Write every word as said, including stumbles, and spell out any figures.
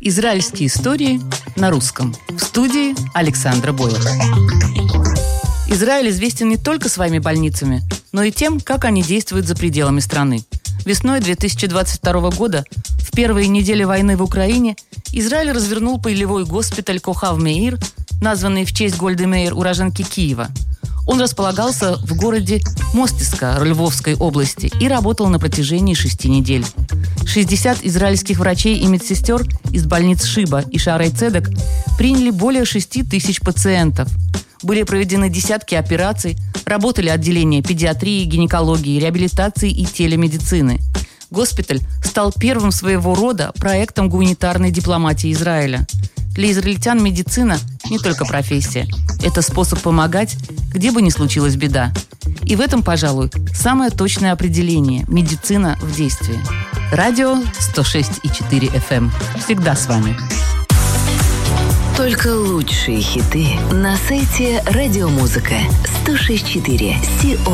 Израильские истории на русском. В студии Александра Боева. Израиль известен не только своими больницами, но и тем, как они действуют за пределами страны. Весной две тысячи двадцать второго года, в первые недели войны в Украине, Израиль развернул полевой госпиталь Кохав Меир, названный в честь Гольды Меир, уроженки Киева. Он располагался в городе Мостиска Львовской области и работал на протяжении шести недель. шестьдесят израильских врачей и медсестер из больниц Шиба и Шаарей Цедек приняли более шести тысяч пациентов. Были проведены десятки операций, работали отделения педиатрии, гинекологии, реабилитации и телемедицины. Госпиталь стал первым своего рода проектом гуманитарной дипломатии Израиля. Для израильтян медицина не только профессия. Это способ помогать, где бы ни случилась беда. И в этом, пожалуй, самое точное определение – медицина в действии. Радио сто шесть и четыре эф эм. Всегда с вами. Только лучшие хиты на сайте Радиомузыка сто шесть и четыре точка си о.